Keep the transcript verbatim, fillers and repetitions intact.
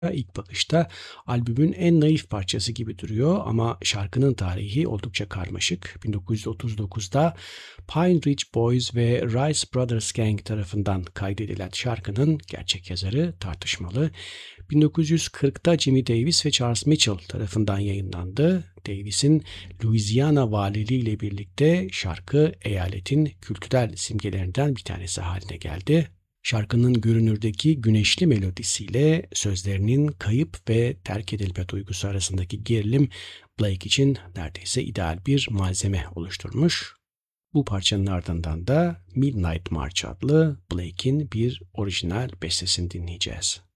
İlk bakışta albümün en naif parçası gibi duruyor ama şarkının tarihi oldukça karmaşık. bin dokuz yüz otuz dokuzda Pine Ridge Boys ve Rice Brothers Gang tarafından kaydedilen şarkının gerçek yazarı tartışmalı. bin dokuz yüz kırkta Jimmy Davis ve Charles Mitchell tarafından yayınlandı. Davis'in Louisiana valiliği ile birlikte şarkı eyaletin kültürel simgelerinden bir tanesi haline geldi. Şarkının görünürdeki güneşli melodisiyle sözlerinin kayıp ve terk edilme duygusu arasındaki gerilim Blake için neredeyse ideal bir malzeme oluşturmuş. Bu parçanın ardından da Midnight March adlı Blake'in bir orijinal bestesini dinleyeceğiz.